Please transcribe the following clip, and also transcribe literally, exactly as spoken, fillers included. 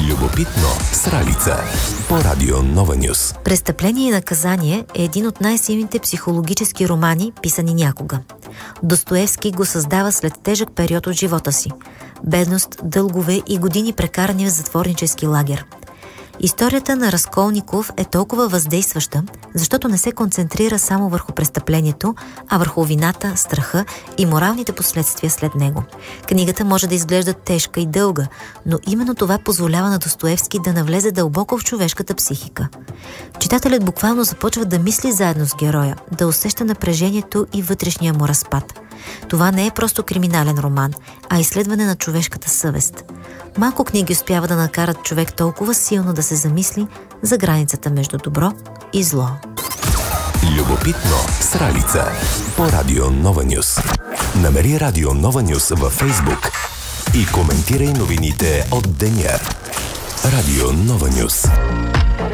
Любопитно с Ралица по Радио Нова Нюс. Престъпление и наказание е един от най-силните психологически романи, писани някога. Достоевски го създава след тежък период от живота си. Бедност, дългове и години прекарани в затворнически лагер. Историята на Разколников е толкова въздействаща, защото не се концентрира само върху престъплението, а върху вината, страха и моралните последствия след него. Книгата може да изглежда тежка и дълга, но именно това позволява на Достоевски да навлезе дълбоко в човешката психика. Читателят буквално започва да мисли заедно с героя, да усеща напрежението и вътрешния му разпад. Това не е просто криминален роман, а изследване на човешката съвест. Малко книги успява да накарат човек толкова силно да се замисли за границата между добро и зло. Любопитно с Ралица по Радио Нова Нюс. Намери Радио Нова Нюс във Фейсбук и коментирай новините от деня. Радио Нова Нюс.